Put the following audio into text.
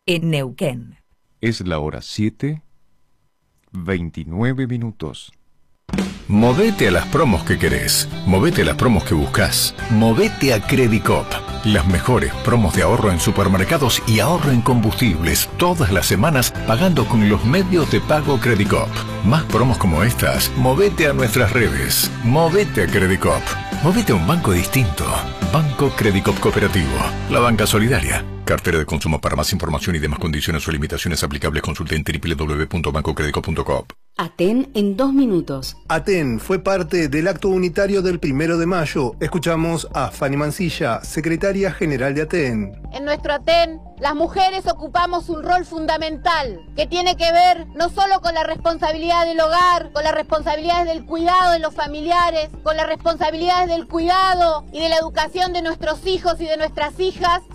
en Neuquén. Es la hora 7:29. Movete a las promos que querés. Movete a las promos que buscas. Movete a Credicop. Las mejores promos de ahorro en supermercados y ahorro en combustibles todas las semanas pagando con los medios de pago Credicop. Más promos como estas, movete a nuestras redes. Movete a Credicop. Movete a un banco distinto. Banco Credicop Cooperativo. La banca solidaria. Cartera de consumo. Para más información y demás condiciones o limitaciones aplicables, consulte en www.bancocredicop.com. Aten en 2 minutos. Aten fue parte del acto unitario del 1 de mayo. Escuchamos a Fanny Mancilla, secretaria general de Aten. En nuestro Aten, las mujeres ocupamos un rol fundamental que tiene que ver no solo con la responsabilidad del hogar, con las responsabilidades del cuidado de los familiares, con las responsabilidades del cuidado y de la educación de nuestros hijos y de nuestras hijas,